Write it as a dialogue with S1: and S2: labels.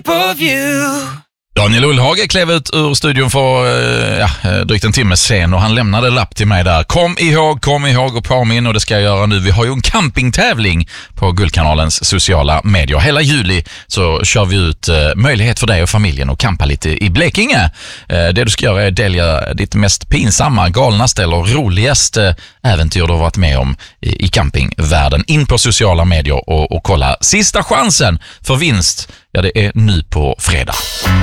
S1: of you.
S2: Daniel Ullhage klev ut ur studion för drygt en timme sen och han lämnade lapp till mig där. Kom ihåg och påminn, och det ska jag göra nu. Vi har ju en campingtävling på Guldkanalens sociala medier. Hela juli så kör vi ut möjlighet för dig och familjen att campa lite i Blekinge. Det du ska göra är att delja ditt mest pinsamma, galnaste eller roligaste äventyr du har varit med om i campingvärlden. In på sociala medier och kolla. Sista chansen för vinst, ja, det är nu på fredag.